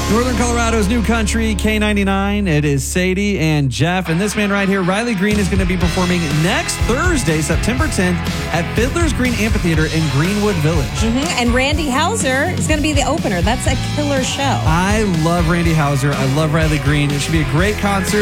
Northern Colorado's new country, K99. It is Sadie and Jeff. And this man right here, Riley Green, is going to be performing next Thursday, September 10th, at Fiddler's Green Amphitheater in Greenwood Village. And Randy Houser is going to be the opener. That's a killer show. I love Randy Houser. I love Riley Green. It should be a great concert.